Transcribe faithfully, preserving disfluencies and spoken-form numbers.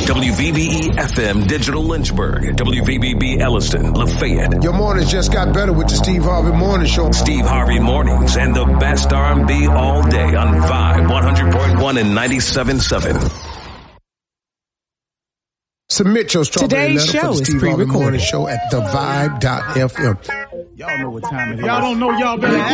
W V B E F M Digital Lynchburg, W V B B Elliston, Lafayette. Your mornings just got better with the Steve Harvey Morning Show. Steve Harvey Mornings and the best R and B all day on Vibe one hundred point one and ninety-seven point seven. Submit your strawberry Today's letter show for the is Steve Harvey pre-recorded. Morning Show at the vibe dot f m. Y'all know what time it is. Y'all don't know y'all better